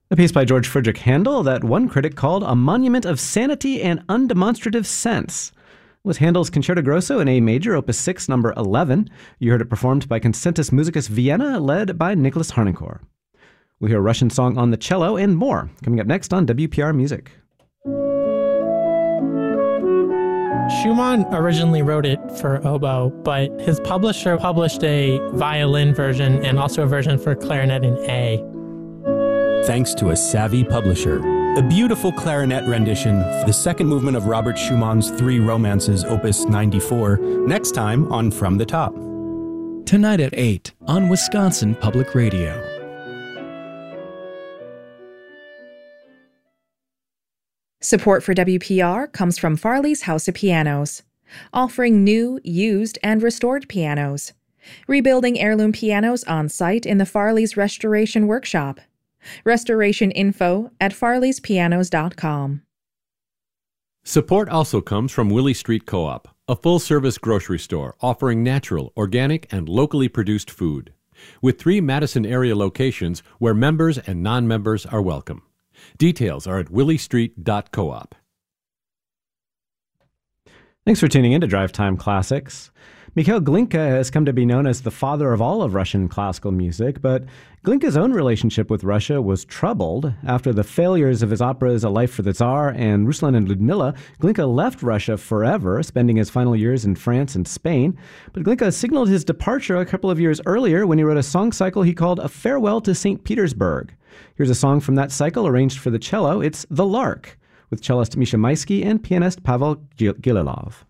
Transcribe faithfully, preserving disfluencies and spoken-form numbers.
A piece by George Friedrich Handel that one critic called a monument of sanity and undemonstrative sense. It was Handel's Concerto Grosso in A major, opus six, number eleven. You heard it performed by Concertus Musicus Vienna, led by Nicholas Harnoncourt. We'll hear a Russian song on the cello and more, coming up next on W P R Music. Schumann originally wrote it for oboe, but his publisher published a violin version and also a version for clarinet in A. Thanks to a savvy publisher. A beautiful clarinet rendition for the second movement of Robert Schumann's Three Romances, opus ninety-four, next time on From the Top. Tonight at eight on Wisconsin Public Radio. Support for W P R comes from Farley's House of Pianos, offering new, used, and restored pianos. Rebuilding heirloom pianos on site in the Farley's Restoration Workshop. Restoration info at farleys pianos dot com. Support also comes from Willie Street Co-op, a full-service grocery store offering natural, organic, and locally produced food, with three Madison area locations where members and non-members are welcome. Details are at willie street dot coop. Thanks for tuning in to Drive Time Classics. Mikhail Glinka has come to be known as the father of all of Russian classical music, but Glinka's own relationship with Russia was troubled. After the failures of his operas A Life for the Tsar and Ruslan and Ludmilla, Glinka left Russia forever, spending his final years in France and Spain. But Glinka signaled his departure a couple of years earlier when he wrote a song cycle he called A Farewell to Saint Petersburg. Here's a song from that cycle arranged for the cello. It's The Lark, with cellist Misha Maisky and pianist Pavel Gililov.